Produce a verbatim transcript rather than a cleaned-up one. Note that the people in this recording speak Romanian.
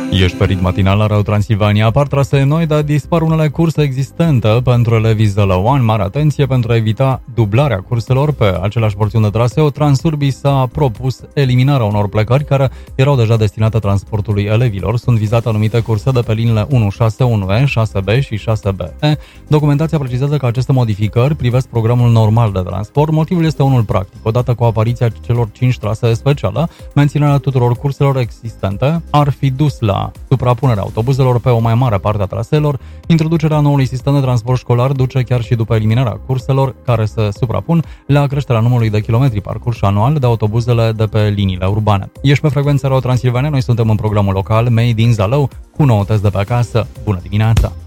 Ești pe ritm matinal la Radio Transilvania. Apar trasee noi, dar dispar unele curse existente pentru elevii Zălăuani. Mare atenție, pentru a evita dublarea curselor pe același porțiune de traseu, Transurbi s-a propus eliminarea unor plecări care erau deja destinate transportului elevilor. Sunt vizate anumite curse de pe liniile unu șase unu E, șase B și șase B E. Documentația precizează că aceste modificări privesc programul normal de transport. Motivul este unul practic. Odată cu apariția celor cinci trasee speciale, menținerea tuturor curselor existente ar fi dus la suprapunerea autobuzelor pe o mai mare parte a traseelor. Introducerea noului sistem de transport școlar duce, chiar și după eliminarea curselor care se suprapun, la creșterea numărului de kilometri parcurși anual de autobuzele de pe liniile urbane. Ești pe frecvența Radio Transilvania, noi suntem în programul local Made in Zalău cu noutăți de pe acasă. Bună dimineața!